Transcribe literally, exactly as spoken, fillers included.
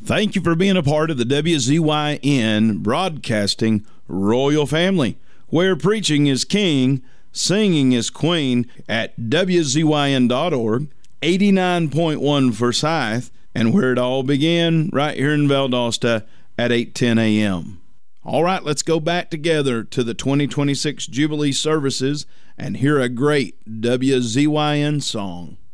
Thank you for being a part of the W Z Y N Broadcasting Royal Family, where preaching is king, singing is queen, at W Z Y N dot org, eighty-nine point one Forsyth, and where it all began, right here in Valdosta at eight ten a.m. All right, let's go back together to the twenty twenty-six Jubilee services and hear a great W Z Y N song.